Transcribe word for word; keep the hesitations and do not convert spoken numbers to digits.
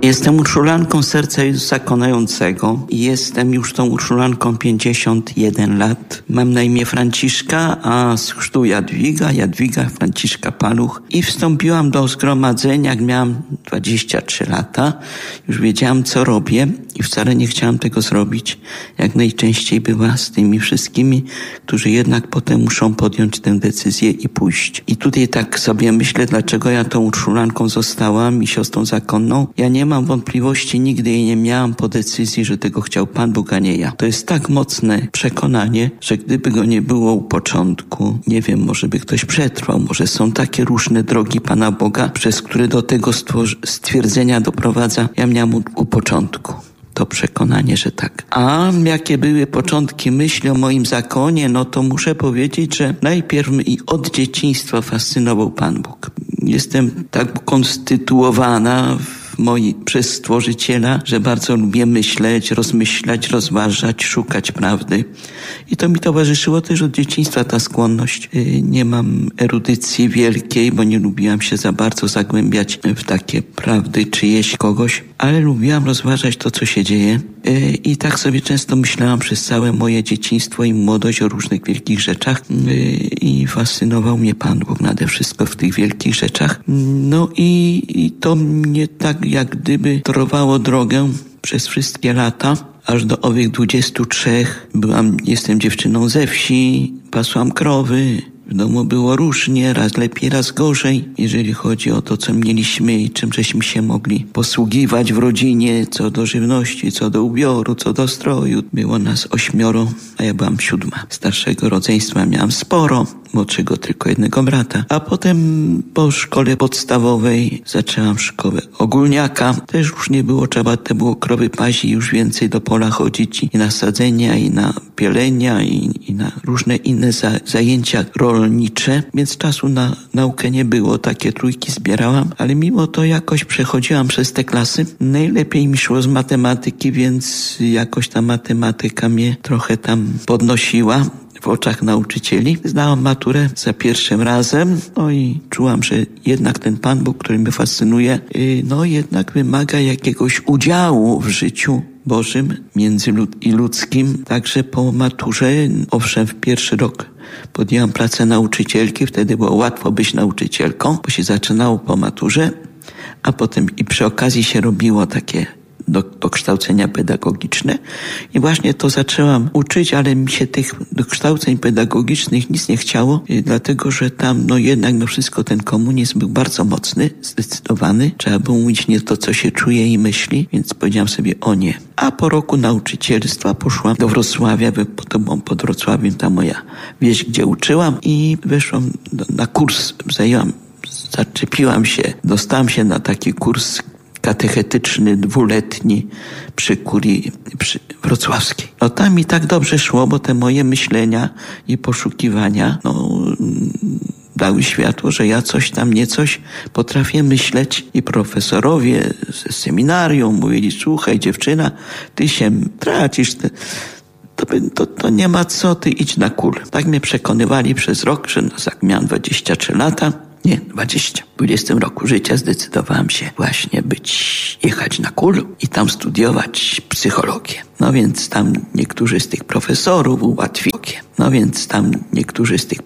Jestem urszulanką Serca Jezusa Konającego i jestem już tą urszulanką pięćdziesiąt jeden lat. Mam na imię Franciszka, a z chrztu Jadwiga, Jadwiga Franciszka Paluch i wstąpiłam do zgromadzenia, jak miałam dwadzieścia trzy lata. Już wiedziałam, co robię i wcale nie chciałam tego zrobić, jak najczęściej bywa z tymi wszystkimi, którzy jednak potem muszą podjąć tę decyzję i pójść. I tutaj tak sobie myślę, dlaczego ja tą urszulanką zostałam i siostrą zakonną. Ja nie mam wątpliwości, nigdy jej nie miałam po decyzji, że tego chciał Pan Bóg, a nie ja. To jest tak mocne przekonanie, że gdyby go nie było u początku, nie wiem, może by ktoś przetrwał, może są takie różne drogi Pana Boga, przez które do tego stwierdzenia doprowadza. Ja miałam u, u początku to przekonanie, że tak. A jakie były początki myśli o moim zakonie, no to muszę powiedzieć, że najpierw i od dzieciństwa fascynował Pan Bóg. Jestem tak ukonstytuowana w moi, przez Stworzyciela, że bardzo lubię myśleć, rozmyślać, rozważać, szukać prawdy. I to mi towarzyszyło też od dzieciństwa, ta skłonność. Nie mam erudycji wielkiej, bo nie lubiłam się za bardzo zagłębiać w takie prawdy czyjeś kogoś, ale lubiłam rozważać to, co się dzieje. I tak sobie często myślałam przez całe moje dzieciństwo i młodość o różnych wielkich rzeczach i fascynował mnie Pan Bóg nade wszystko w tych wielkich rzeczach. No i, i to mnie tak jak gdyby torowało drogę przez wszystkie lata, aż do owych dwudziestu trzech. Byłam, jestem dziewczyną ze wsi, pasłam krowy. W domu było różnie, raz lepiej, raz gorzej, jeżeli chodzi o to, co mieliśmy i czym żeśmy się mogli posługiwać w rodzinie, co do żywności, co do ubioru, co do stroju. Było nas ośmioro, a ja byłam siódma. Starszego rodzeństwa miałam sporo, młodszego tylko jednego brata. A potem po szkole podstawowej zaczęłam szkołę ogólniaka. Też już nie było, trzeba te było krowy paść i już więcej do pola chodzić i na sadzenia, i na pielenia, i, i na różne inne za, zajęcia rolnicze, więc czasu na naukę nie było. Takie trójki zbierałam, ale mimo to jakoś przechodziłam przez te klasy. Najlepiej mi szło z matematyki, więc jakoś ta matematyka mnie trochę tam podnosiła w oczach nauczycieli. Zdałam maturę za pierwszym razem, no i czułam, że jednak ten Pan Bóg, który mnie fascynuje, no jednak wymaga jakiegoś udziału w życiu Bożym, między lud i ludzkim. Także po maturze, owszem, w pierwszy rok podjęłam pracę nauczycielki, wtedy było łatwo być nauczycielką, bo się zaczynało po maturze, a potem i przy okazji się robiło takie do, do kształcenia pedagogiczne i właśnie to zaczęłam uczyć, ale mi się tych dokształceń pedagogicznych nic nie chciało, dlatego że tam no jednak no wszystko ten komunizm był bardzo mocny, zdecydowany. Trzeba było mówić nie to, co się czuje i myśli, więc powiedziałam sobie o nie. A po roku nauczycielstwa poszłam do Wrocławia, pod, pod Wrocławiem ta moja wieś, gdzie uczyłam i weszłam do, na kurs, zajęłam, zaczepiłam się, dostałam się na taki kurs katechetyczny, dwuletni przy kurii przy wrocławskiej. No tam mi tak dobrze szło, bo te moje myślenia i poszukiwania, no dały światło, że ja coś tam, nie coś potrafię myśleć i profesorowie z seminarium mówili, słuchaj dziewczyna, ty się tracisz, ty, to, to, to nie ma co, ty idź na kul. Tak mnie przekonywali przez rok, że no, jak miałam dwadzieścia trzy lata, nie, dwadzieścia. W dwudziestym roku życia zdecydowałam się właśnie być, jechać na kul i tam studiować psychologię. No więc tam niektórzy z tych profesorów ułatwili. No więc tam niektórzy z tych